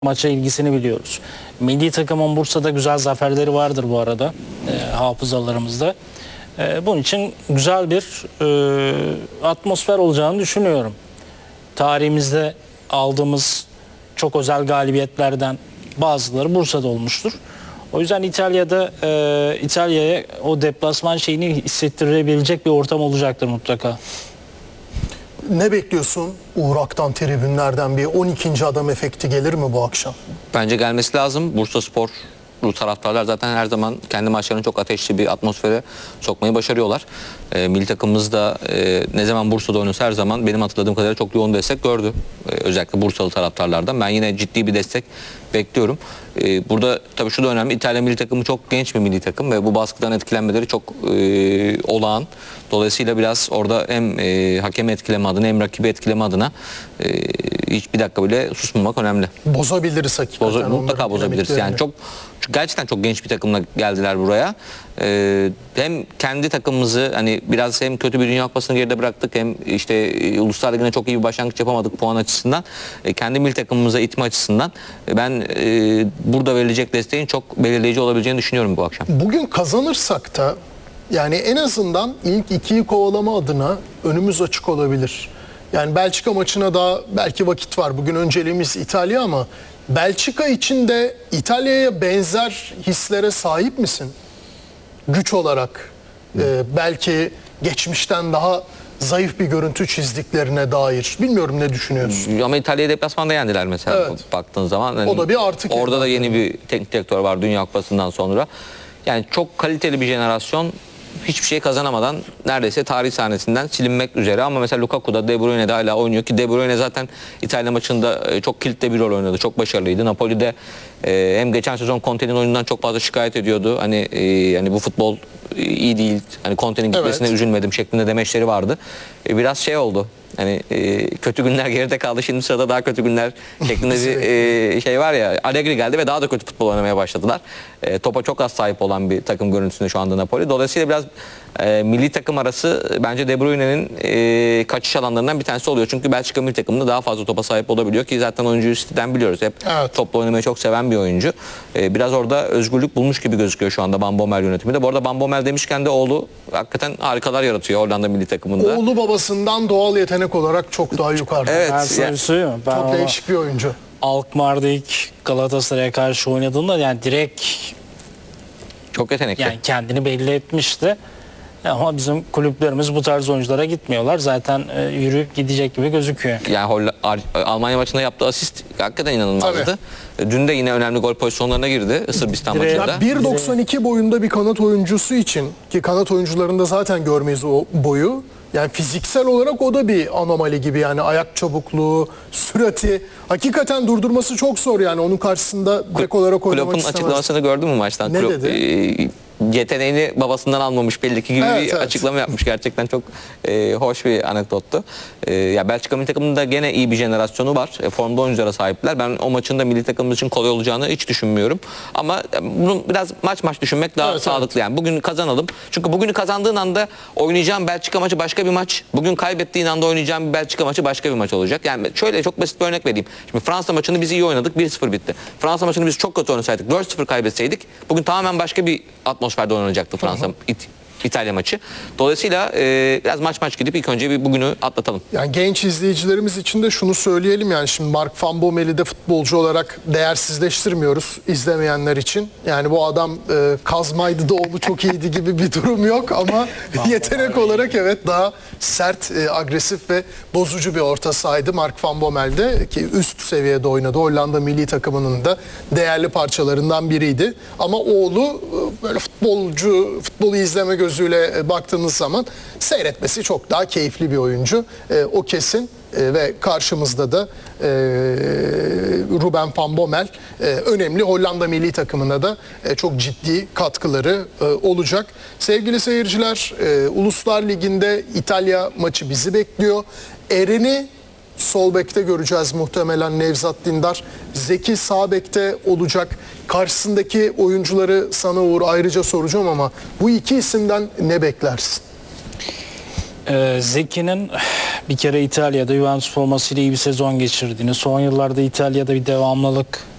maça ilgisini biliyoruz. Milli takımın Bursa'da güzel zaferleri vardır bu arada hafızalarımızda. Bunun için güzel bir atmosfer olacağını düşünüyorum. Tarihimizde aldığımız çok özel galibiyetlerden bazıları Bursa'da olmuştur. O yüzden İtalya'ya o deplasman şeyini hissettirebilecek bir ortam olacaktır mutlaka. Ne bekliyorsun Uğrak'tan, tribünlerden bir 12. adam efekti gelir mi bu akşam? Bence gelmesi lazım. Bursaspor taraftarlar zaten her zaman kendi maçlarını çok ateşli bir atmosfere sokmayı başarıyorlar. Milli takımımız da ne zaman Bursa'da oynuyorsa her zaman benim hatırladığım kadarıyla çok yoğun destek gördü. Özellikle Bursalı taraftarlardan. Ben yine ciddi bir destek bekliyorum. Burada tabii şu da önemli. İtalya milli takımı çok genç bir milli takım ve bu baskıdan etkilenmeleri çok olağan. Dolayısıyla biraz orada hem hakemi etkileme adına hem rakibi etkileme adına hiçbir dakika bile susmamak önemli. Bozabiliriz hakikaten. Mutlaka bozabiliriz. Yani gerçekten çok genç bir takımla geldiler buraya. Hem kendi takımımızı hani biraz hem kötü bir Dünya Kupası'nı geride bıraktık hem işte Uluslar Ligi'ne çok iyi bir başlangıç yapamadık puan açısından. Kendi milli takımımıza itme açısından ben burada verilecek desteğin çok belirleyici olabileceğini düşünüyorum bu akşam. Bugün kazanırsak da yani en azından ilk ikiyi kovalama adına önümüz açık olabilir. Yani Belçika maçına da belki vakit var. Bugün önceliğimiz İtalya ama Belçika için de İtalya'ya benzer hislere sahip misin? Güç olarak belki geçmişten daha zayıf bir görüntü çizdiklerine dair. Bilmiyorum, ne düşünüyorsun? Ama İtalya'yı deplasmanda yendiler mesela, evet, baktığın zaman. Yani o da bir artık. Orada da yeni bir teknik direktör var Dünya Kupası'ndan sonra. Yani çok kaliteli bir jenerasyon hiçbir şey kazanamadan neredeyse tarih sahnesinden silinmek üzere. Ama mesela Lukaku da De Bruyne de hala oynuyor ki De Bruyne zaten İtalya maçında çok kilitli bir rol oynadı. Çok başarılıydı. Napoli'de hem geçen sezon Conte'nin oyunundan çok fazla şikayet ediyordu. Hani bu futbol iyi değil. Hani Conte'nin gitmesine üzülmedim şeklinde demeçleri vardı. Biraz şey oldu. Hani kötü günler geride kaldı. Şimdi sırada daha kötü günler şeklinde bir şey var ya. Allegri geldi ve daha da kötü futbol oynamaya başladılar. Topa çok az sahip olan bir takım görüntüsünde şu anda Napoli. Dolayısıyla biraz milli takım arası bence De Bruyne'nin kaçış alanlarından bir tanesi oluyor. Çünkü Belçika milli takımında daha fazla topa sahip olabiliyor ki zaten oyuncuyu City'den biliyoruz. Hep topla oynamayı çok seven bir oyuncu. Biraz orada özgürlük bulmuş gibi gözüküyor şu anda Van Bommel yönetiminde. Bu arada Van Bommel demişken de oğlu hakikaten harikalar yaratıyor Hollanda milli takımında. Oğlu babasından doğal yetenek olarak çok daha yukarıda. Evet. Çok değişik bir oyuncu. Alkmaar'da ilk Galatasaray'a karşı oynadığında yani direkt çok yetenekli. Yani kendini belli etmişti. Ama bizim kulüplerimiz bu tarz oyunculara gitmiyorlar. Zaten yürüyüp gidecek gibi gözüküyor. Yani Almanya maçında yaptığı asist hakikaten inanılmazdı. Dün de yine önemli gol pozisyonlarına girdi Sırbistan maçında. 1.92 boyunda bir kanat oyuncusu için, ki kanat oyuncularında zaten görmeyiz o boyu. Yani fiziksel olarak o da bir anomali gibi, yani ayak çabukluğu, sürati. Hakikaten durdurması çok zor yani, onun karşısında direkt olarak oynamak istemez. Klopp'un açıklamasını gördün mü maçtan? Ne dedi? Yeteneğini babasından almamış belli ki gibi bir açıklama yapmış. Gerçekten çok hoş bir anekdottu. Ya Belçika milli takımında gene iyi bir jenerasyonu var. Formda oyunculara sahipler. Ben o maçın da milli takımımız için kolay olacağını hiç düşünmüyorum. Ama bunu biraz maç düşünmek daha sağlıklı. Yani bugün kazanalım. Çünkü bugünü kazandığın anda oynayacağım Belçika maçı başka bir maç. Bugün kaybettiğin anda oynayacağım bir Belçika maçı başka bir maç olacak. Yani şöyle çok basit bir örnek vereyim. Şimdi Fransa maçını biz iyi oynadık. 1-0 bitti. Fransa maçını biz çok kötü oynasaydık, 4-0 kaybetseydik bugün tamamen başka bir atmosferde oynanacaktı Fransa İtalya maçı. Dolayısıyla biraz maç gidip ilk önce bir bugünü atlatalım. Yani genç izleyicilerimiz için de şunu söyleyelim, yani şimdi Mark Van Bommel'i de futbolcu olarak değersizleştirmiyoruz izlemeyenler için. Yani bu adam kazmaydı da oğlu çok iyiydi gibi bir durum yok ama yetenek olarak evet daha sert, agresif ve bozucu bir orta sahaydı Mark Van Bommel'de, ki üst seviyede oynadı. Hollanda milli takımının da değerli parçalarından biriydi. Ama oğlu böyle futbolu izleme gözüyle baktığımız zaman seyretmesi çok daha keyifli bir oyuncu. O kesin. Ve karşımızda da Ruben van Bommel önemli, Hollanda milli takımına da çok ciddi katkıları olacak. Sevgili seyirciler, Uluslar Ligi'nde İtalya maçı bizi bekliyor. Eren'i sol bekte göreceğiz muhtemelen, Nevzat Dindar. Zeki sağ bekte olacak. Karşısındaki oyuncuları sana Uğur ayrıca soracağım ama bu iki isimden ne beklersin? Zeki'nin bir kere İtalya'da Juventus formasıyla iyi bir sezon geçirdiğini, son yıllarda İtalya'da bir devamlılık